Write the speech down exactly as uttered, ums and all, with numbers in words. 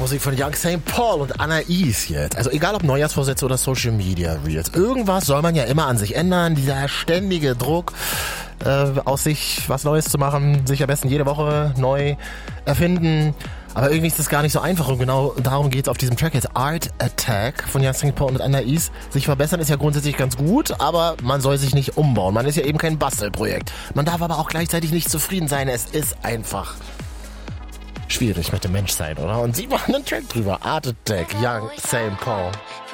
Musik von Young Saint Paul und Anais jetzt. Also egal ob Neujahrsvorsätze oder Social Media Reels. Irgendwas soll man ja immer an sich ändern. Dieser ständige Druck, äh, aus sich was Neues zu machen, sich am besten jede Woche neu erfinden. Aber irgendwie ist das gar nicht so einfach und genau darum geht's auf diesem Track jetzt. Art Attack von Young Saint Paul und Anais. Sich verbessern ist ja grundsätzlich ganz gut, aber man soll sich nicht umbauen. Man ist ja eben kein Bastelprojekt. Man darf aber auch gleichzeitig nicht zufrieden sein. Es ist einfach schwierig mit dem Menschsein, oder? Und sie machen einen Track drüber. Art Attack, Young Saint Paul.